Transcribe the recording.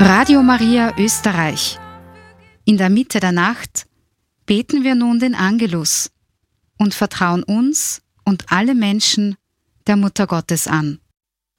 Radio Maria Österreich. In der Mitte der Nacht beten wir nun den Angelus und vertrauen uns und alle Menschen der Mutter Gottes an.